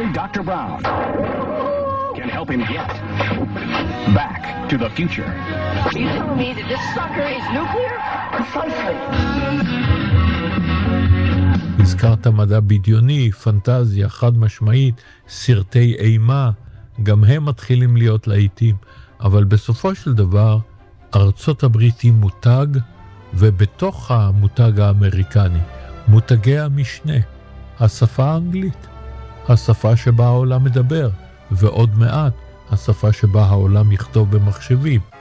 Dr. Brown can help him get back to the future. Are you telling me that this sucker is nuclear? Precisely. הזכרת מדע בדיוני, פנטזיה, חד משמעית, סרטי אימה, גם הם מתחילים להיות לעיתים, אבל בסופו של דבר, ארצות הברית היא מותג, ובתוך המותג האמריקני, מותגי המשנה, השפה האנגלית, השפה שבה העולם מדבר, ועוד מעט, השפה שבה העולם יכתוב במחשבים.